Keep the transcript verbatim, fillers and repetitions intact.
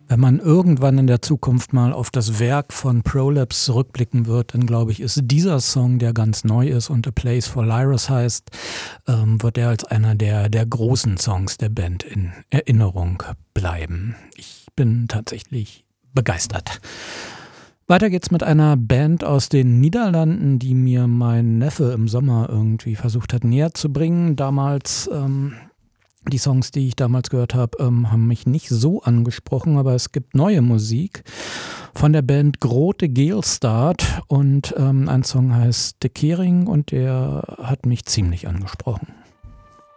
Wenn man irgendwann in der Zukunft mal auf das Werk von Prolapse zurückblicken wird, dann glaube ich, ist dieser Song, der ganz neu ist und A Place for Lyris heißt, ähm, wird er als einer der, der großen Songs der Band in Erinnerung bleiben. Ich bin tatsächlich begeistert. Weiter geht's mit einer Band aus den Niederlanden, die mir mein Neffe im Sommer irgendwie versucht hat näher zu bringen. Damals... Ähm, Die Songs, die ich damals gehört habe, ähm, haben mich nicht so angesprochen, aber es gibt neue Musik von der Band Grote Geelstad und ähm, ein Song heißt De Kering und der hat mich ziemlich angesprochen.